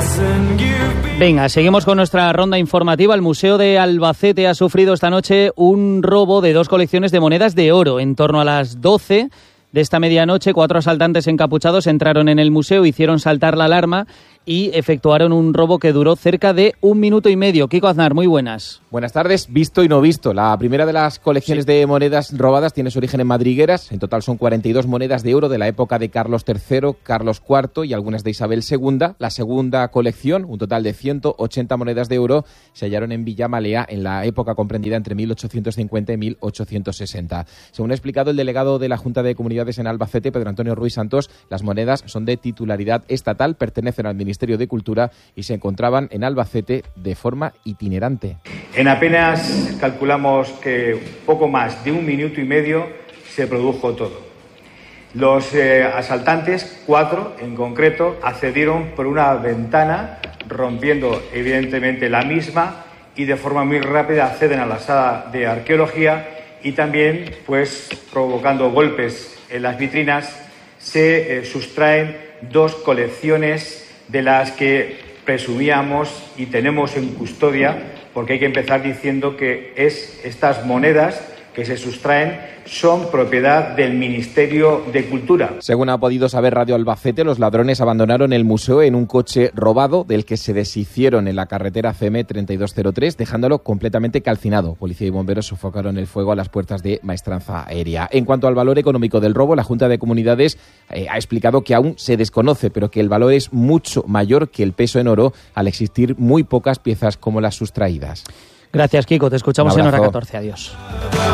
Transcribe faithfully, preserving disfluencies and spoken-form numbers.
Venga, seguimos con nuestra ronda informativa. El Museo de Albacete ha sufrido esta noche un robo de dos colecciones de monedas de oro. En torno a las doce de esta medianoche, cuatro asaltantes encapuchados entraron en el museo, hicieron saltar la alarma y efectuaron un robo que duró cerca de un minuto y medio. Kiko Aznar, muy buenas. Buenas tardes. Visto y no visto. La primera de las colecciones sí. de monedas robadas tiene su origen en madrigueras. En total son cuarenta y dos monedas de oro de la época de Carlos tercero, Carlos cuarto y algunas de Isabel segunda. La segunda colección, un total de ciento ochenta monedas de oro, se hallaron en Villamalea en la época comprendida entre mil ochocientos cincuenta y mil ochocientos sesenta. Según ha explicado el delegado de la Junta de Comunidades en Albacete, Pedro Antonio Ruiz Santos, las monedas son de titularidad estatal, pertenecen al Ministerio de Cultura y se encontraban en Albacete de forma itinerante. En apenas calculamos que poco más de un minuto y medio se produjo todo. Los eh, asaltantes, cuatro en concreto, accedieron por una ventana, rompiendo evidentemente la misma, y de forma muy rápida acceden a la sala de arqueología y también, pues, provocando golpes en las vitrinas, se eh, sustraen dos colecciones de las que presumíamos y tenemos en custodia, porque hay que empezar diciendo que es estas monedas que se sustraen son propiedad del Ministerio de Cultura. Según ha podido saber Radio Albacete, los ladrones abandonaron el museo en un coche robado del que se deshicieron en la carretera C M treinta y dos cero tres, dejándolo completamente calcinado. Policía y bomberos sofocaron el fuego a las puertas de Maestranza Aérea. En cuanto al valor económico del robo, la Junta de Comunidades eh, ha explicado que aún se desconoce, pero que el valor es mucho mayor que el peso en oro, al existir muy pocas piezas como las sustraídas. Gracias, Kiko. Te escuchamos en hora catorce. Adiós.